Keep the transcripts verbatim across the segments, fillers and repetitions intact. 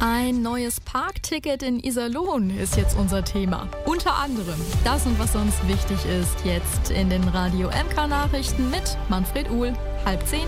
Ein neues Parkticket in Iserlohn ist jetzt unser Thema. Unter anderem das und was sonst wichtig ist, jetzt in den Radio M K-Nachrichten mit Manfred Uhl. Halb zehn.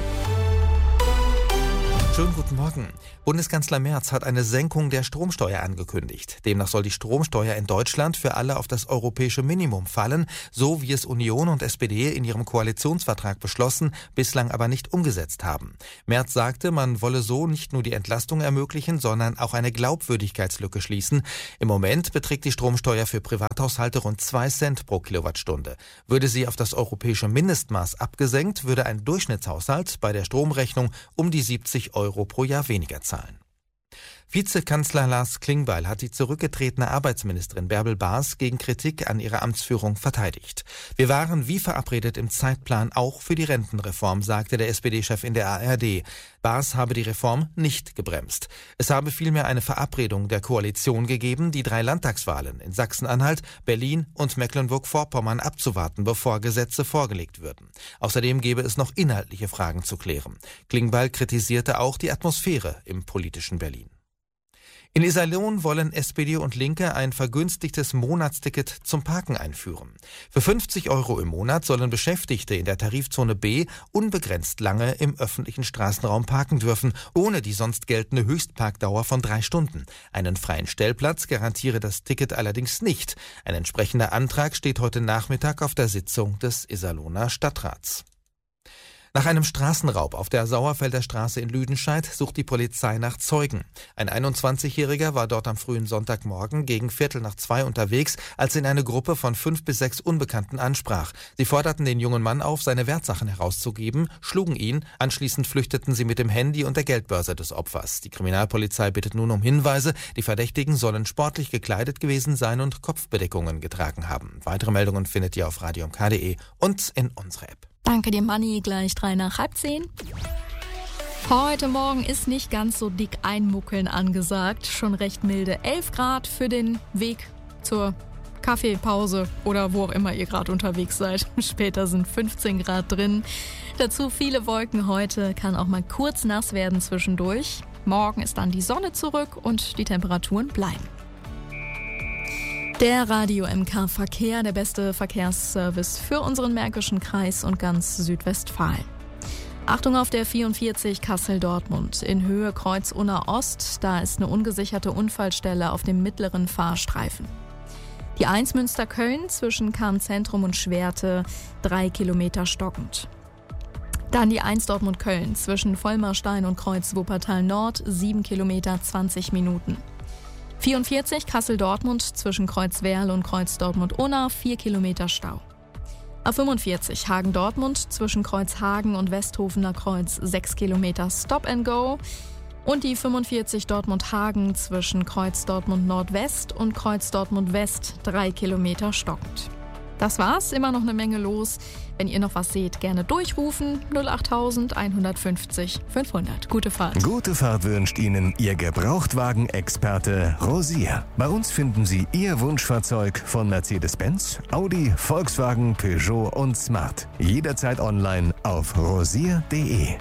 Schönen guten Morgen. Bundeskanzler Merz hat eine Senkung der Stromsteuer angekündigt. Demnach soll die Stromsteuer in Deutschland für alle auf das europäische Minimum fallen, so wie es Union und S P D in ihrem Koalitionsvertrag beschlossen, bislang aber nicht umgesetzt haben. Merz sagte, man wolle so nicht nur die Entlastung ermöglichen, sondern auch eine Glaubwürdigkeitslücke schließen. Im Moment beträgt die Stromsteuer für Privathaushalte rund zwei Cent pro Kilowattstunde. Würde sie auf das europäische Mindestmaß abgesenkt, würde ein Durchschnittshaushalt bei der Stromrechnung um die siebzig Euro pro Jahr weniger zahlen. Vizekanzler Lars Klingbeil hat die zurückgetretene Arbeitsministerin Bärbel Baas gegen Kritik an ihrer Amtsführung verteidigt. Wir waren wie verabredet im Zeitplan auch für die Rentenreform, sagte der S P D-Chef in der A R D. Baas habe die Reform nicht gebremst. Es habe vielmehr eine Verabredung der Koalition gegeben, die drei Landtagswahlen in Sachsen-Anhalt, Berlin und Mecklenburg-Vorpommern abzuwarten, bevor Gesetze vorgelegt würden. Außerdem gäbe es noch inhaltliche Fragen zu klären. Klingbeil kritisierte auch die Atmosphäre im politischen Berlin. In Iserlohn wollen S P D und Linke ein vergünstigtes Monatsticket zum Parken einführen. Für fünfzig Euro im Monat sollen Beschäftigte in der Tarifzone B unbegrenzt lange im öffentlichen Straßenraum parken dürfen, ohne die sonst geltende Höchstparkdauer von drei Stunden. Einen freien Stellplatz garantiere das Ticket allerdings nicht. Ein entsprechender Antrag steht heute Nachmittag auf der Sitzung des Iserlohner Stadtrats. Nach einem Straßenraub auf der Sauerfelder Straße in Lüdenscheid sucht die Polizei nach Zeugen. Ein einundzwanzigjähriger war dort am frühen Sonntagmorgen gegen Viertel nach zwei unterwegs, als ihn eine Gruppe von fünf bis sechs Unbekannten ansprach. Sie forderten den jungen Mann auf, seine Wertsachen herauszugeben, schlugen ihn, anschließend flüchteten sie mit dem Handy und der Geldbörse des Opfers. Die Kriminalpolizei bittet nun um Hinweise. Die Verdächtigen sollen sportlich gekleidet gewesen sein und Kopfbedeckungen getragen haben. Weitere Meldungen findet ihr auf radio m k punkt de und in unserer App. Danke dir, Manni. Gleich drei nach halb zehn. Heute Morgen ist nicht ganz so dick einmuckeln angesagt. Schon recht milde. elf Grad für den Weg zur Kaffeepause oder wo auch immer ihr gerade unterwegs seid. Später sind fünfzehn Grad drin. Dazu viele Wolken heute. Kann auch mal kurz nass werden zwischendurch. Morgen ist dann die Sonne zurück und die Temperaturen bleiben. Der Radio M K Verkehr, der beste Verkehrsservice für unseren Märkischen Kreis und ganz Südwestfalen. Achtung auf der vierundvierzig Kassel-Dortmund in Höhe Kreuz Unna Ost. Da ist eine ungesicherte Unfallstelle auf dem mittleren Fahrstreifen. Die eins Münster-Köln zwischen Kahn-Zentrum und Schwerte, drei Kilometer stockend. Dann die eins Dortmund-Köln zwischen Vollmarstein und Kreuz Wuppertal Nord, sieben Kilometer, zwanzig Minuten. vierundvierzig Kassel-Dortmund zwischen Kreuz Werl und Kreuz Dortmund-Unna, vier Kilometer Stau. A fünfundvierzig Hagen-Dortmund zwischen Kreuz Hagen und Westhofener Kreuz, sechs Kilometer Stop and Go. Und die fünfundvierzig Dortmund-Hagen zwischen Kreuz Dortmund-Nordwest und Kreuz Dortmund-West, drei Kilometer stockend. Das war's, immer noch eine Menge los. Wenn ihr noch was seht, gerne durchrufen. null acht eins fünfzig fünfhundert. Gute Fahrt. Gute Fahrt wünscht Ihnen Ihr Gebrauchtwagen-Experte Rosier. Bei uns finden Sie Ihr Wunschfahrzeug von Mercedes-Benz, Audi, Volkswagen, Peugeot und Smart. Jederzeit online auf rosier punkt de.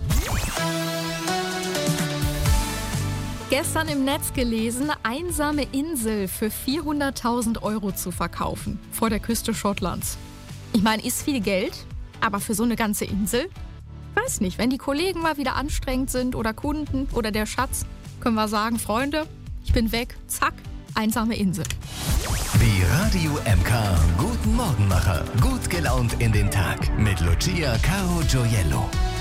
Gestern im Netz gelesen, einsame Insel für vierhunderttausend Euro zu verkaufen vor der Küste Schottlands. Ich meine, ist viel Geld, aber für so eine ganze Insel? Weiß nicht, wenn die Kollegen mal wieder anstrengend sind oder Kunden oder der Schatz, können wir sagen, Freunde, ich bin weg, zack, einsame Insel. Die Radio M K Guten Morgenmacher. Gut gelaunt in den Tag mit Lucia Caro Gioiello.